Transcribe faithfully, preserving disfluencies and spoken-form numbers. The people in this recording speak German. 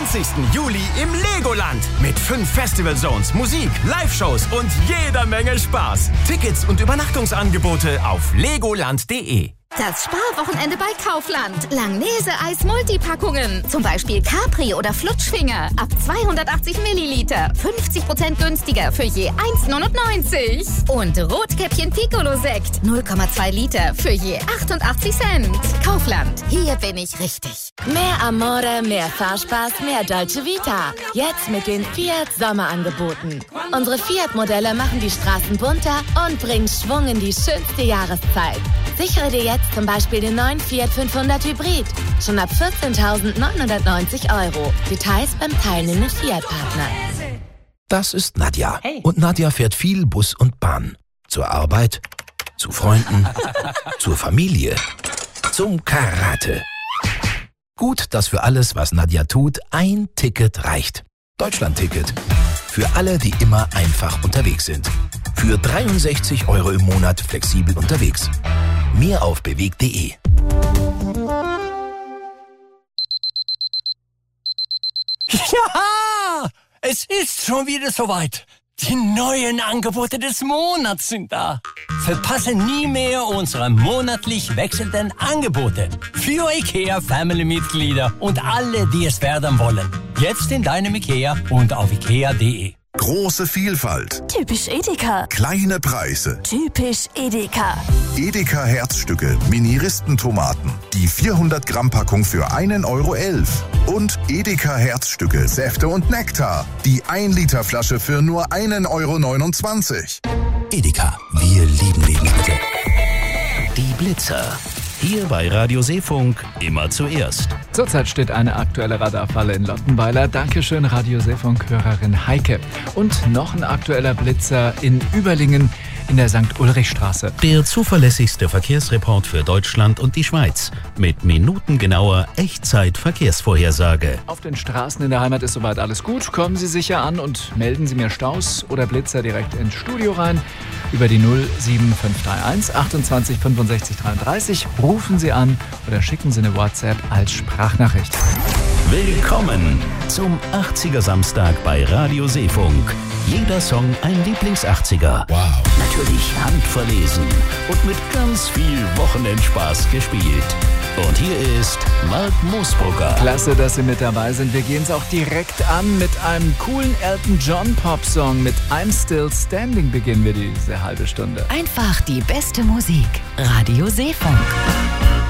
zwanzigsten Juli im Legoland. Mit fünf Festival-Zones, Musik, Live-Shows und jeder Menge Spaß. Tickets und Übernachtungsangebote auf legoland punkt de. Das Sparwochenende bei Kaufland. Langnese-Eis-Multipackungen. Zum Beispiel Capri oder Flutschfinger. Ab zweihundertachtzig Milliliter. fünfzig Prozent günstiger für je eins neunundneunzig. Und Rotkäppchen Piccolo-Sekt. null Komma zwei Liter für je achtundachtzig Cent. Kaufland. Hier bin ich richtig. Mehr Amore, mehr Fahrspaß, mehr Dolce Vita. Jetzt mit den Fiat Sommerangeboten. Unsere Fiat-Modelle machen die Straßen bunter und bringen Schwung in die schönste Jahreszeit. Sichere dir jetzt zum Beispiel den neuen Fiat fünfhundert Hybrid. Schon ab vierzehntausendneunhundertneunzig Euro. Details beim teilnehmenden Fiat-Partner. Das ist Nadja. Hey. Und Nadja fährt viel Bus und Bahn. Zur Arbeit, zu Freunden, zur Familie, zum Karate. Gut, dass für alles, was Nadja tut, ein Ticket reicht. Deutschland-Ticket. Für alle, die immer einfach unterwegs sind. Für dreiundsechzig Euro im Monat flexibel unterwegs. Mehr auf bewegt punkt de. Ja, es ist schon wieder soweit. Die neuen Angebote des Monats sind da. Verpasse nie mehr unsere monatlich wechselnden Angebote. Für IKEA Family-Mitglieder und alle, die es werden wollen. Jetzt in deinem IKEA und auf ikea punkt de. Große Vielfalt. Typisch Edeka. Kleine Preise. Typisch Edeka. Edeka Herzstücke, Mini-Ristentomaten. Die vierhundert Gramm Packung für einen Euro elf. Und Edeka Herzstücke, Säfte und Nektar. Die ein Liter Flasche für nur einen Euro neunundzwanzig. Edeka, wir lieben Lebensmittel. Die Blitzer. Hier bei Radio Seefunk immer zuerst. Zurzeit steht eine aktuelle Radarfalle in Lottenweiler. Dankeschön, Radio Seefunk-Hörerin Heike. Und noch ein aktueller Blitzer in Überlingen in der Sankt Ulrichstraße. Der zuverlässigste Verkehrsreport für Deutschland und die Schweiz. Mit minutengenauer Echtzeit-Verkehrsvorhersage. Auf den Straßen in der Heimat ist soweit alles gut. Kommen Sie sicher an und melden Sie mir Staus oder Blitzer direkt ins Studio rein. Über die null sieben fünf drei eins achtundzwanzig fünfundsechzig dreiunddreißig rufen Sie an oder schicken Sie eine WhatsApp als Sprachnachricht. Willkommen zum achtziger Samstag bei Radio Seefunk. Jeder Song ein Lieblings-achtziger. Wow. Natürlich handverlesen und mit ganz viel Wochenendspaß gespielt. Und hier ist Mark Moosbrugger. Klasse, dass Sie mit dabei sind. Wir gehen es auch direkt an mit einem coolen Elton John Pop-Song. Mit I'm Still Standing beginnen wir diese halbe Stunde. Einfach die beste Musik. Radio Seefunk.